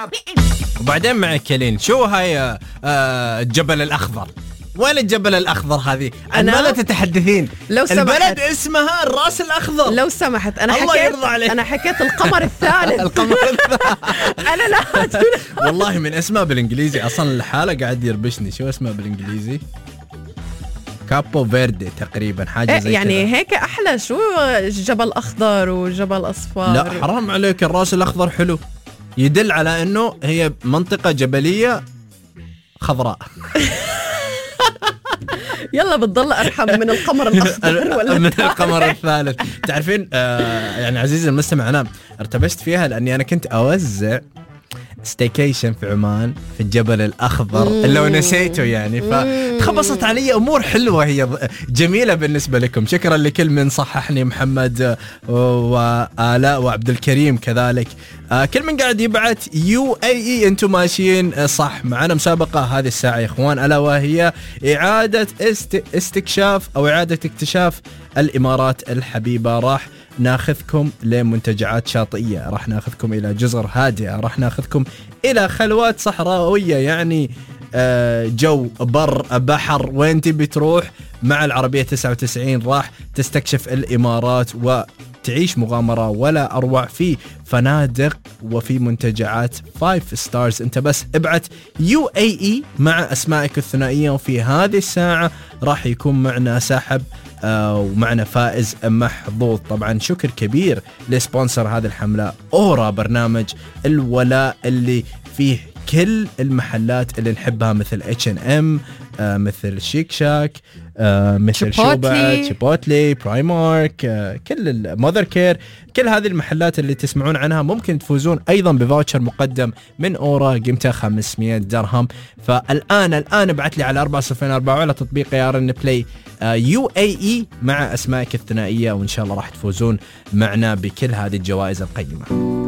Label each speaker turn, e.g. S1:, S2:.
S1: وبعدين مع كلين شو هاي الجبل الأخضر. وين الجبل الأخضر هذه؟ عن ماذا تتحدثين؟
S2: لو سمحت.
S1: البلد اسمها الراس الأخضر.
S2: لو سمحت
S1: أنا
S2: حكيت القمر الثالث.
S1: القمر الثالث.
S2: أنا لا
S1: والله من اسمها بالإنجليزي أصلا الحالة قاعد يربشني. شو اسمها بالإنجليزي؟ كابو فيردي تقريبا حاجة زي
S2: يعني
S1: كده.
S2: هيك أحلى. شو جبل أخضر وجبل أصفر؟
S1: لا حرام عليك، الراس الأخضر حلو، يدل على أنه هي منطقة جبلية خضراء.
S2: يلا بتضل أرحم من القمر الأخضر ولا
S1: من القمر الثالث. تعرفين يعني عزيزي المستمع أنا ارتبشت فيها لأني أنا كنت أوزع ستيكيشن في عمان في الجبل الأخضر اللي لو نسيته يعني، فتخبصت علي أمور حلوة هي جميلة بالنسبة لكم. شكرا لكل من صححني، محمد وآلاء وعبد الكريم كذلك. كل من قاعد يبعت UAE أنتم ماشيين صح. معنا مسابقة هذه الساعة يا إخوان، ألا وهي إعادة استكشاف أو إعادة اكتشاف الإمارات الحبيبة. راح ناخذكم لمنتجعات شاطئية، راح ناخذكم إلى جزر هادئة، راح ناخذكم إلى خلوات صحراوية، يعني جو بر بحر، وين تبي تروح. مع العربية 99 راح تستكشف الإمارات وتعيش مغامرة ولا أروع في فنادق وفي منتجعات 5 stars. انت بس ابعت UAE مع أسمائك الثنائية، وفي هذه الساعة راح يكون معنا سحب ومعنا فائز محظوظ. طبعا شكر كبير لسبونسر هذه الحملة أورا، برنامج الولاء اللي فيه كل المحلات اللي نحبها مثل H&M، مثل شيك شاك، مثل شوبات، شيبوتلي، برايمارك، كل المذر كير، كل هذه المحلات اللي تسمعون عنها. ممكن تفوزون أيضا بفاوتشر مقدم من أورا قيمته 500 درهم. فالآن ابعت لي على 4004 على تطبيق يارن بلاي UAE مع أسمائك الثنائية، وإن شاء الله راح تفوزون معنا بكل هذه الجوائز القيمة.